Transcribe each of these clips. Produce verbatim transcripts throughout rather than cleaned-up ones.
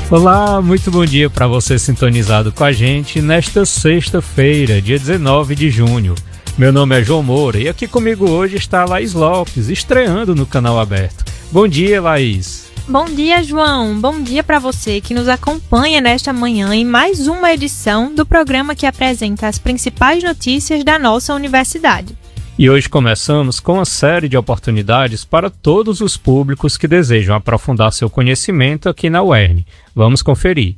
Olá, muito bom dia para você sintonizado com a gente nesta sexta-feira, dia dezenove de junho. Meu nome é João Moura e aqui comigo hoje está a Laís Lopes, estreando no Canal Aberto. Bom dia, Laís. Bom dia, João. Bom dia para você que nos acompanha nesta manhã em mais uma edição do programa que apresenta as principais notícias da nossa universidade. E hoje começamos com uma série de oportunidades para todos os públicos que desejam aprofundar seu conhecimento aqui na U E R N. Vamos conferir.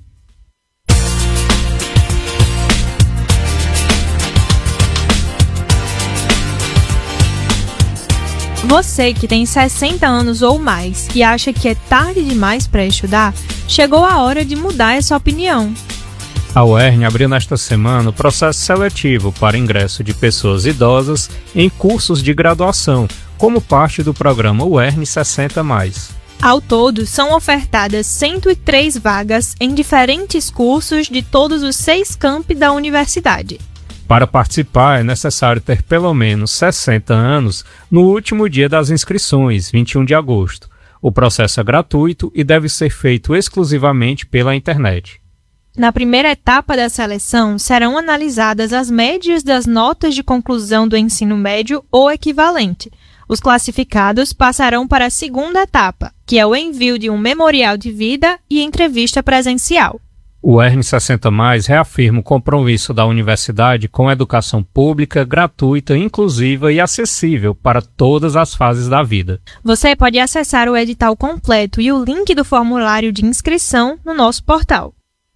Você que tem sessenta anos ou mais e acha que é tarde demais para estudar, chegou a hora de mudar essa opinião. A U E R N abriu nesta semana o processo seletivo para ingresso de pessoas idosas em cursos de graduação, como parte do programa U E R N sessenta mais. Ao todo, são ofertadas cento e três vagas em diferentes cursos de todos os seis campi da universidade. Para participar, é necessário ter pelo menos sessenta anos no último dia das inscrições, vinte e um de agosto. O processo é gratuito e deve ser feito exclusivamente pela internet. Na primeira etapa da seleção, serão analisadas as médias das notas de conclusão do ensino médio ou equivalente. Os classificados passarão para a segunda etapa, que é o envio de um memorial de vida e entrevista presencial. O U E R N sessenta mais reafirma o compromisso da universidade com a educação pública, gratuita, inclusiva e acessível para todas as fases da vida. Você pode acessar o edital completo e o link do formulário de inscrição no nosso portal.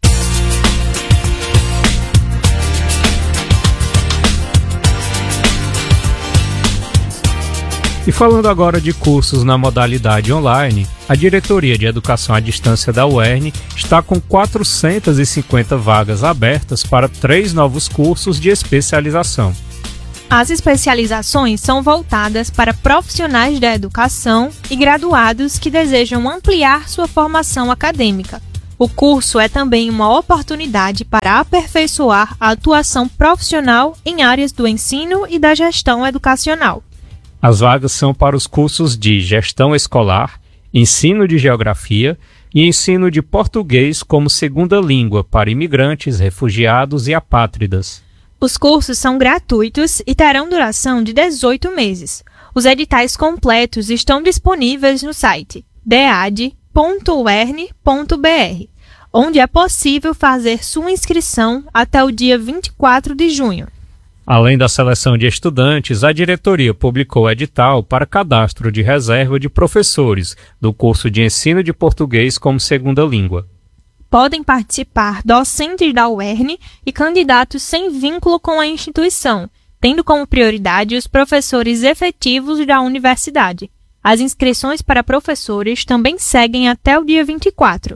E falando agora de cursos na modalidade online, a Diretoria de Educação à Distância da U E R N está com quatrocentas e cinquenta vagas abertas para três novos cursos de especialização. As especializações são voltadas para profissionais da educação e graduados que desejam ampliar sua formação acadêmica. O curso é também uma oportunidade para aperfeiçoar a atuação profissional em áreas do ensino e da gestão educacional. As vagas são para os cursos de Gestão Escolar, Ensino de Geografia e Ensino de Português como segunda língua para imigrantes, refugiados e apátridas. Os cursos são gratuitos e terão duração de dezoito meses. Os editais completos estão disponíveis no site d a d ponto u e r n ponto b r, onde é possível fazer sua inscrição até o dia vinte e quatro de junho. Além da seleção de estudantes, a diretoria publicou edital para cadastro de reserva de professores do curso de Ensino de Português como segunda língua. Podem participar docentes da U E R N e candidatos sem vínculo com a instituição, tendo como prioridade os professores efetivos da universidade. As inscrições para professores também seguem até o dia vinte e quatro.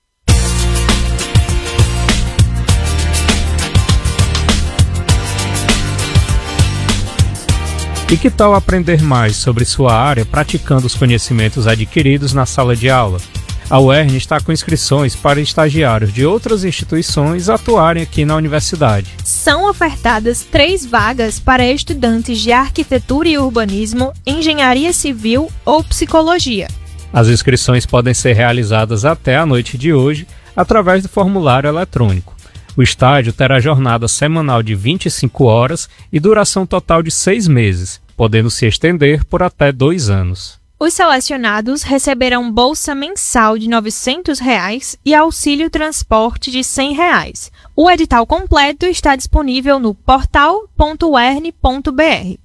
E que tal aprender mais sobre sua área praticando os conhecimentos adquiridos na sala de aula? A U E R N está com inscrições para estagiários de outras instituições atuarem aqui na universidade. São ofertadas três vagas para estudantes de arquitetura e urbanismo, engenharia civil ou psicologia. As inscrições podem ser realizadas até a noite de hoje através do formulário eletrônico. O estágio terá jornada semanal de vinte e cinco horas e duração total de seis meses, podendo se estender por até dois anos. Os selecionados receberão bolsa mensal de novecentos reais e auxílio transporte de cem reais. O edital completo está disponível no portal ponto u e r n ponto b r.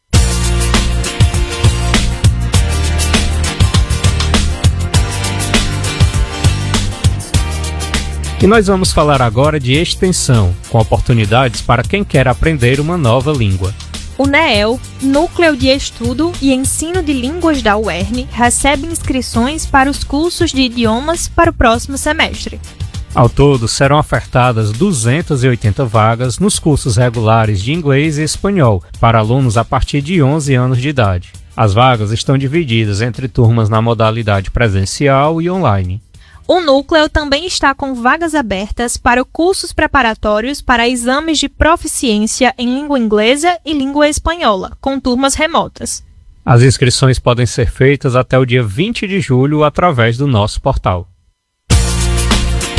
E nós vamos falar agora de extensão, com oportunidades para quem quer aprender uma nova língua. O NEEL, Núcleo de Estudo e Ensino de Línguas da U E R N, recebe inscrições para os cursos de idiomas para o próximo semestre. Ao todo, serão ofertadas duzentas e oitenta vagas nos cursos regulares de inglês e espanhol para alunos a partir de onze anos de idade. As vagas estão divididas entre turmas na modalidade presencial e online. O Núcleo também está com vagas abertas para cursos preparatórios para exames de proficiência em língua inglesa e língua espanhola, com turmas remotas. As inscrições podem ser feitas até o dia vinte de julho através do nosso portal.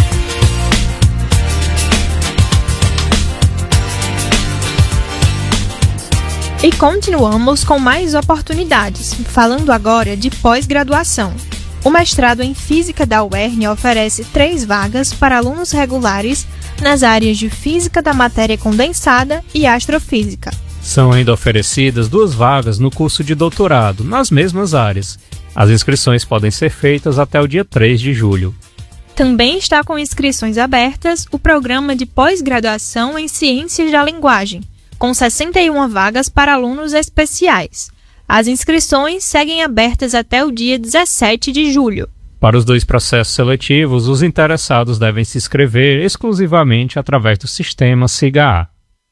E continuamos com mais oportunidades, falando agora de pós-graduação. O mestrado em Física da U E R N oferece três vagas para alunos regulares nas áreas de Física da Matéria Condensada e Astrofísica. São ainda oferecidas duas vagas no curso de doutorado, nas mesmas áreas. As inscrições podem ser feitas até o dia três de julho. Também está com inscrições abertas o programa de pós-graduação em Ciências da Linguagem, com sessenta e uma vagas para alunos especiais. As inscrições seguem abertas até o dia dezessete de julho. Para os dois processos seletivos, os interessados devem se inscrever exclusivamente através do sistema SIGA-A.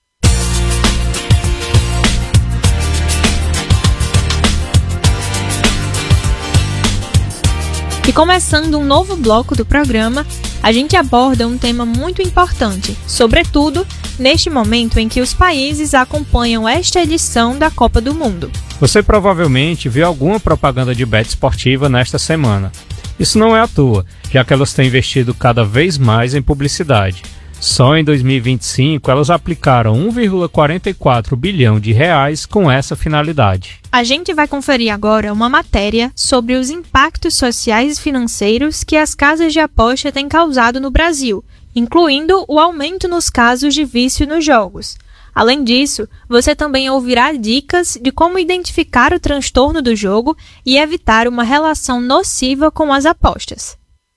E começando um novo bloco do programa, a gente aborda um tema muito importante, sobretudo neste momento em que os países acompanham esta edição da Copa do Mundo. Você provavelmente viu alguma propaganda de bet esportiva nesta semana. Isso não é à toa, já que elas têm investido cada vez mais em publicidade. Só em dois mil e vinte e cinco elas aplicaram um vírgula quarenta e quatro bilhão de reais com essa finalidade. A gente vai conferir agora uma matéria sobre os impactos sociais e financeiros que as casas de aposta têm causado no Brasil, incluindo o aumento nos casos de vício nos jogos. Além disso, você também ouvirá dicas de como identificar o transtorno do jogo e evitar uma relação nociva com as apostas.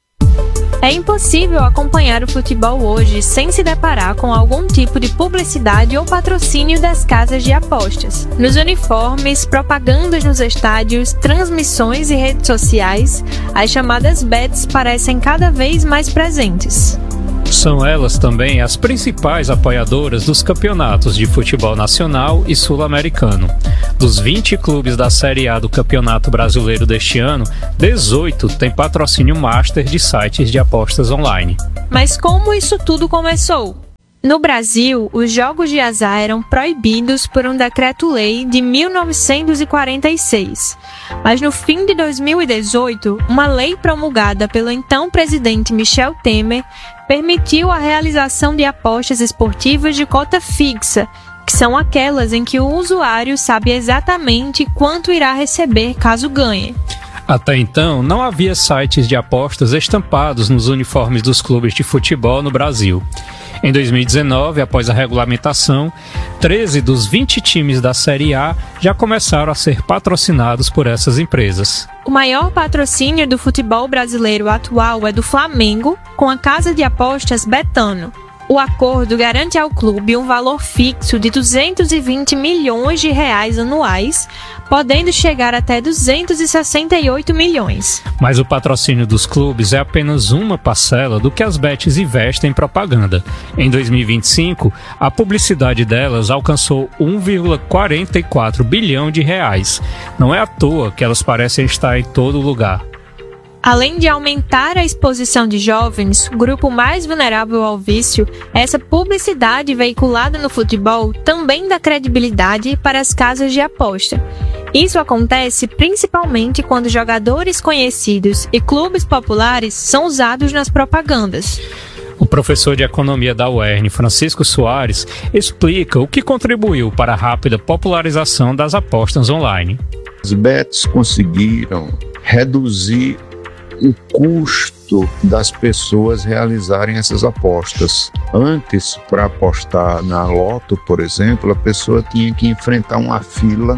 É impossível acompanhar o futebol hoje sem se deparar com algum tipo de publicidade ou patrocínio das casas de apostas. Nos uniformes, propagandas nos estádios, transmissões e redes sociais, as chamadas bets parecem cada vez mais presentes. São elas também as principais apoiadoras dos campeonatos de futebol nacional e sul-americano. Dos vinte clubes da Série A do Campeonato Brasileiro deste ano, dezoito têm patrocínio master de sites de apostas online. Mas como isso tudo começou? No Brasil, os jogos de azar eram proibidos por um decreto-lei de mil novecentos e quarenta e seis. Mas no fim de dois mil e dezoito, uma lei promulgada pelo então presidente Michel Temer permitiu a realização de apostas esportivas de cota fixa, que são aquelas em que o usuário sabe exatamente quanto irá receber caso ganhe. Até então, não havia sites de apostas estampados nos uniformes dos clubes de futebol no Brasil. Em dois mil e dezenove, após a regulamentação, treze dos vinte times da Série A já começaram a ser patrocinados por essas empresas. O maior patrocínio do futebol brasileiro atual é do Flamengo, com a casa de apostas Betano. O acordo garante ao clube um valor fixo de duzentos e vinte milhões de reais anuais, podendo chegar até duzentos e sessenta e oito milhões. Mas o patrocínio dos clubes é apenas uma parcela do que as bets investem em propaganda. Em dois mil e vinte e cinco, a publicidade delas alcançou um vírgula quarenta e quatro bilhão de reais. Não é à toa que elas parecem estar em todo lugar. Além de aumentar a exposição de jovens, grupo mais vulnerável ao vício, essa publicidade veiculada no futebol também dá credibilidade para as casas de aposta. Isso acontece principalmente quando jogadores conhecidos e clubes populares são usados nas propagandas. O professor de economia da U E R N, Francisco Soares, explica o que contribuiu para a rápida popularização das apostas online. As bets conseguiram reduzir o custo das pessoas realizarem essas apostas. Antes, para apostar na loto, por exemplo, a pessoa tinha que enfrentar uma fila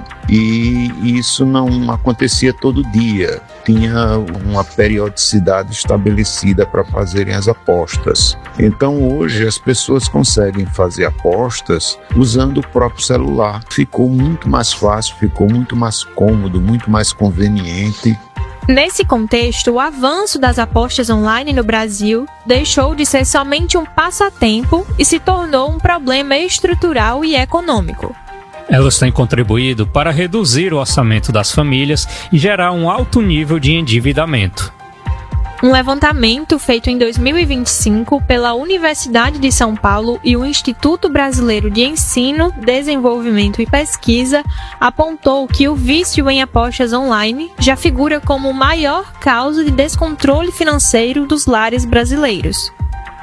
e isso não acontecia todo dia. Tinha uma periodicidade estabelecida para fazerem as apostas. Então hoje as pessoas conseguem fazer apostas usando o próprio celular. Ficou muito mais fácil, ficou muito mais cômodo, muito mais conveniente. Nesse contexto, o avanço das apostas online no Brasil deixou de ser somente um passatempo e se tornou um problema estrutural e econômico. Elas têm contribuído para reduzir o orçamento das famílias e gerar um alto nível de endividamento. Um levantamento feito em dois mil e vinte e cinco pela Universidade de São Paulo e o Instituto Brasileiro de Ensino, Desenvolvimento e Pesquisa apontou que o vício em apostas online já figura como a maior causa de descontrole financeiro dos lares brasileiros.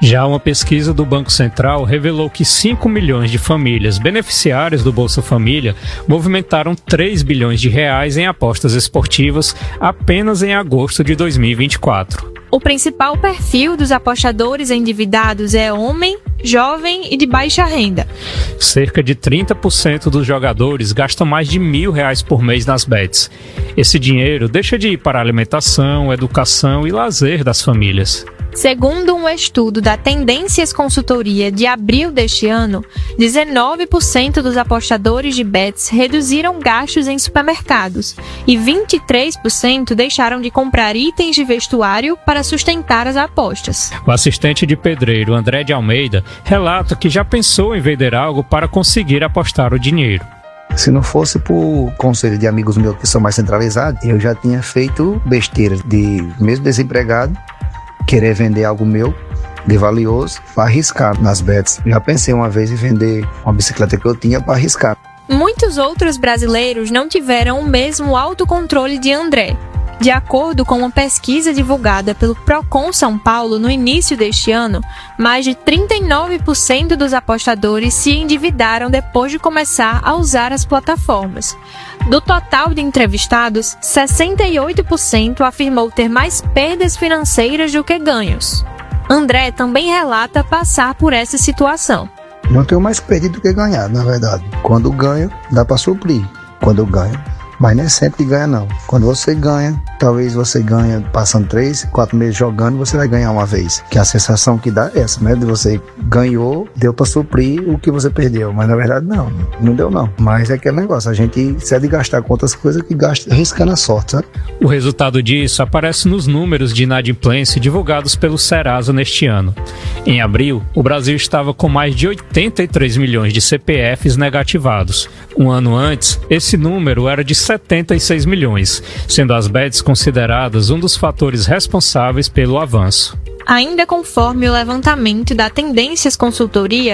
Já uma pesquisa do Banco Central revelou que cinco milhões de famílias beneficiárias do Bolsa Família movimentaram três bilhões de reais em apostas esportivas apenas em agosto de dois mil e vinte e quatro. O principal perfil dos apostadores endividados é homem, jovem e de baixa renda. Cerca de trinta por cento dos jogadores gastam mais de mil reais por mês nas bets. Esse dinheiro deixa de ir para a alimentação, educação e lazer das famílias. Segundo um estudo da Tendências Consultoria de abril deste ano, dezenove por cento dos apostadores de bets reduziram gastos em supermercados e vinte e três por cento deixaram de comprar itens de vestuário para sustentar as apostas. O assistente de pedreiro André de Almeida relata que já pensou em vender algo para conseguir apostar o dinheiro. Se não fosse por conselho de amigos meus que são mais centralizados, eu já tinha feito besteira de, mesmo desempregado, querer vender algo meu de valioso para arriscar nas bets. Já pensei uma vez em vender uma bicicleta que eu tinha para arriscar. Muitos outros brasileiros não tiveram o mesmo autocontrole de André. De acordo com uma pesquisa divulgada pelo Procon São Paulo no início deste ano, mais de trinta e nove por cento dos apostadores se endividaram depois de começar a usar as plataformas. Do total de entrevistados, sessenta e oito por cento afirmou ter mais perdas financeiras do que ganhos. André também relata passar por essa situação. Não tenho mais perdido do que ganhado, na verdade. Quando ganho, dá para suprir. Quando eu ganho, mas não é sempre que ganha, não. Quando você ganha, talvez você ganha passando três, quatro meses jogando, você vai ganhar uma vez. Que a sensação que dá é essa, né? De você ganhou, deu para suprir o que você perdeu. Mas na verdade não, não deu não. Mas é aquele negócio, a gente cede gastar com outras coisas que gasta arriscando a sorte, sabe? O resultado disso aparece nos números de inadimplência divulgados pelo Serasa neste ano. Em abril, o Brasil estava com mais de oitenta e três milhões de C P Fs negativados. Um ano antes, esse número era de setenta e seis milhões, sendo as bets consideradas um dos fatores responsáveis pelo avanço. Ainda conforme o levantamento da Tendências Consultoria,